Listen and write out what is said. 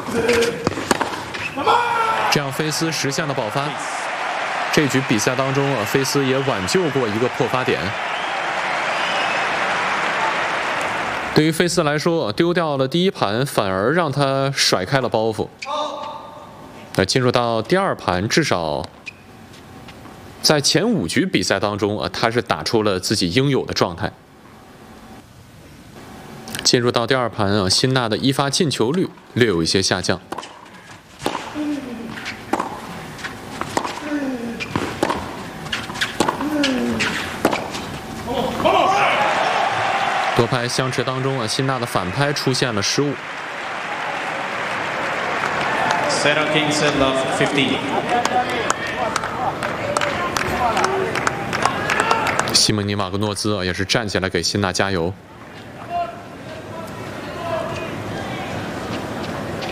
这样菲斯实现了保发。这局比赛当中菲斯也挽救过一个破发点。对于菲斯来说，丢掉了第一盘，反而让他甩开了包袱。那进入到第二盘，至少在前5局比赛当中他是打出了自己应有的状态。进入到第二盘辛纳的一发进球率略有一些下降。多拍相持当中辛纳的反拍出现了失误。 Sarah Kingston love 15。 西蒙尼·马格诺兹也是站起来给辛纳加油。